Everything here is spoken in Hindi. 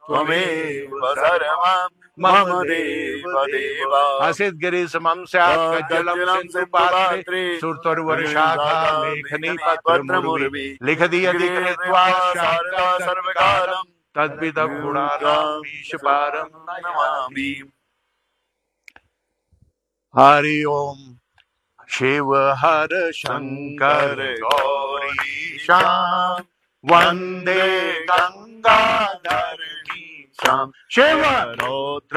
त्वमेव सर्वं मम देव देवा। हसित गिरिशमं स्यात् कज्जलं सिन्धुपात्रे सुरतरुवर्षाखा लेखनी पत्रमुर्वी लिखति यदि कृत्वा शारदा सर्वकालं तद्विदं गुणानामीश पारं नमामि। हरि ओम। शिव हर शंकर गौरीशां वंदे गंगाधर नीशां शिव